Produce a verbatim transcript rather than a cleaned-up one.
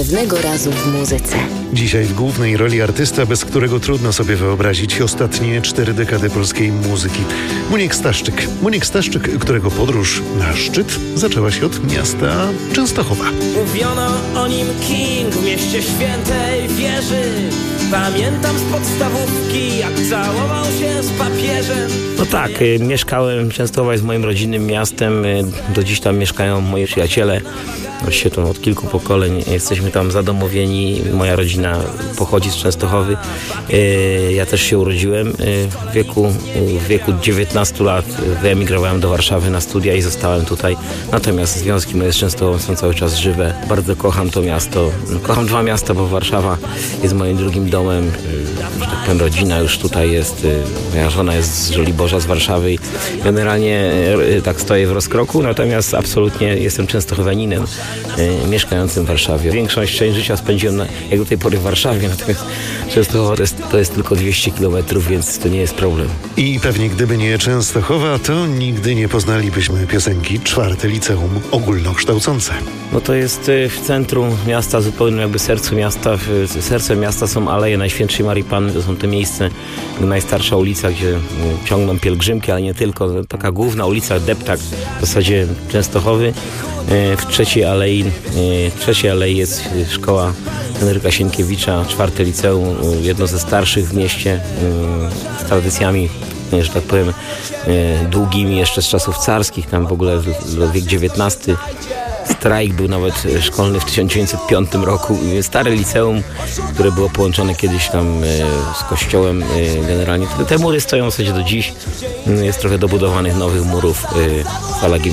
pewnego razu w muzyce. Dzisiaj w głównej roli artysta, bez którego trudno sobie wyobrazić ostatnie cztery dekady polskiej muzyki. Muniek Staszczyk. Muniek Staszczyk, którego podróż na szczyt zaczęła się od miasta Częstochowa. Mówiono o nim King w mieście świętej wieży. Pamiętam z podstawówki, jak całował się z papieżem. No tak, y, mieszkałem, Częstochowa jest moim rodzinnym miastem, y, do dziś tam mieszkają moi przyjaciele. Właściwie to od kilku pokoleń jesteśmy tam zadomowieni, moja rodzina pochodzi z Częstochowy. Y, ja też się urodziłem, y, w wieku, y, w wieku dziewiętnastu lat wyemigrowałem do Warszawy na studia i zostałem tutaj. Natomiast związki moje z Częstochową są cały czas żywe. Bardzo kocham to miasto. Kocham dwa miasta, bo Warszawa jest moim drugim domem. Y, że tak powiem, rodzina już tutaj jest. Y, moja żona jest z Żoliborza, z Warszawy i generalnie y, tak stoję w rozkroku, natomiast absolutnie jestem częstochowianinem y, mieszkającym w Warszawie. Większość część życia spędziłem na, jak do tej pory w Warszawie, natomiast Częstochowa to jest, to jest tylko dwieście kilometrów, więc to nie jest problem. I pewnie gdyby nie Częstochowa, to nigdy nie poznalibyśmy piosenki Czwarte Liceum Ogólnokształcące. No to jest y, w centrum miasta, zupełnie jakby sercu miasta. W, sercem miasta są Aleje Najświętszej Marii Panny, to są te miejsce, najstarsza ulica, gdzie y, ciągną pielgrzymki, ale nie tylko. Taka główna ulica, deptak w zasadzie Częstochowy. Y, w trzeciej alei, y, trzeciej alei jest y, szkoła Henryka Sienkiewicza, czwarte liceum, y, jedno ze starszych w mieście, y, z tradycjami, że tak powiem, y, długimi jeszcze z czasów carskich, tam w ogóle do wiek dziewiętnasty. Strajk był nawet szkolny w tysiąc dziewięćset piątym roku. Stare liceum, które było połączone kiedyś tam z kościołem. Generalnie te mury stoją w zasadzie do dziś. Jest trochę dobudowanych nowych murów. Sala